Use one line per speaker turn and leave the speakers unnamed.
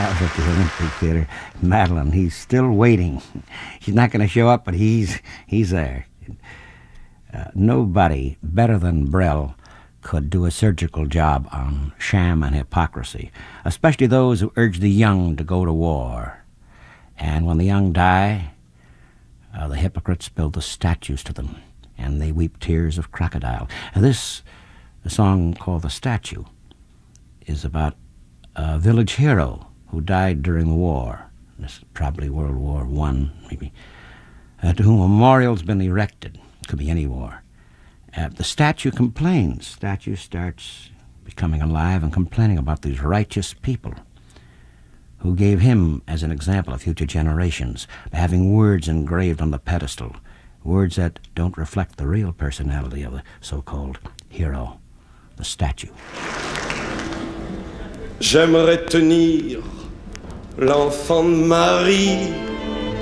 That was at the Olympic Theater. Madeline, he's still waiting. She's not going to show up, but he's there. Nobody better than Brel could do a surgical job on sham and hypocrisy, especially those who urge the young to go to war. And when the young die, the hypocrites build the statues to them, and they weep tears of crocodile. And this, a song called The Statue, is about a village hero who died during the war. This is probably World War I, maybe, to whom a memorial's been erected. Could be any war. The statue complains. Statue starts becoming alive and complaining about these righteous people who gave him as an example of future generations by having words engraved on the pedestal, words that don't reflect the real personality of the so-called hero, the statue.
J'aimerais tenir l'enfant de Marie